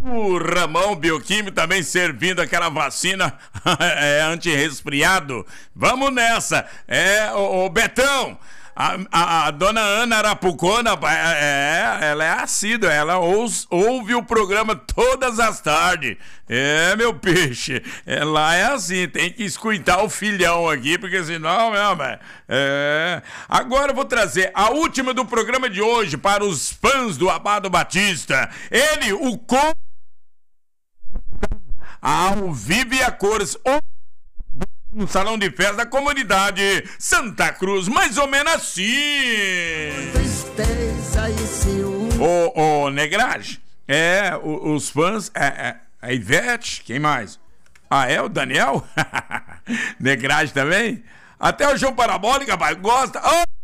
O Ramão Bioquímico também servindo aquela vacina anti-resfriado. Vamos nessa. O Betão, a dona Ana Arapucona, ela é assídua, ela ouve o programa todas as tardes. Meu peixe, lá é assim, tem que escutar o filhão aqui, porque senão, Agora eu vou trazer a última do programa de hoje para os fãs do Amado Batista. Ele, o ao vivo e a cores, no salão de festa da comunidade Santa Cruz, mais ou menos assim. Negrage, os fãs, a Ivete, quem mais? O Daniel? Negrage também? Até o João Parabólica, rapaz, gosta.